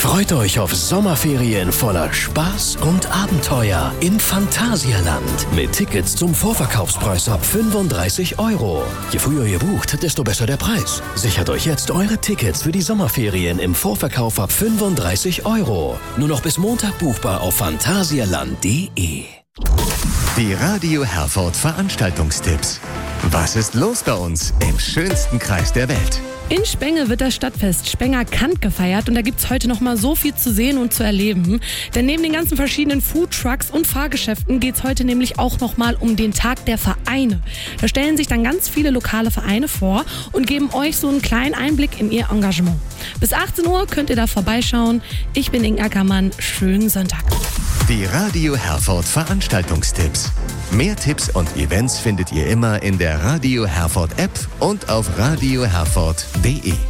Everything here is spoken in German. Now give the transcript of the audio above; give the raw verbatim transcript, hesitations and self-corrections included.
Freut euch auf Sommerferien voller Spaß und Abenteuer im Phantasialand. Mit Tickets zum Vorverkaufspreis ab fünfunddreißig Euro. Je früher ihr bucht, desto besser der Preis. Sichert euch jetzt eure Tickets für die Sommerferien im Vorverkauf ab fünfunddreißig Euro. Nur noch bis Montag buchbar auf phantasialand punkt de. Die Radio Herford Veranstaltungstipps. Was ist los bei uns im schönsten Kreis der Welt? In Spenge wird das Stadtfest Spenger Kant gefeiert und da gibt's heute noch mal so viel zu sehen und zu erleben. Denn neben den ganzen verschiedenen Foodtrucks und Fahrgeschäften geht's heute nämlich auch noch mal um den Tag der Vereine. Da stellen sich dann ganz viele lokale Vereine vor und geben euch so einen kleinen Einblick in ihr Engagement. Bis achtzehn Uhr könnt ihr da vorbeischauen. Ich bin Inge Ackermann. Schönen Sonntag. Die Radio Herford Veranstaltungstipps. Mehr Tipps und Events findet ihr immer in der Radio Herford App und auf radio herford punkt de.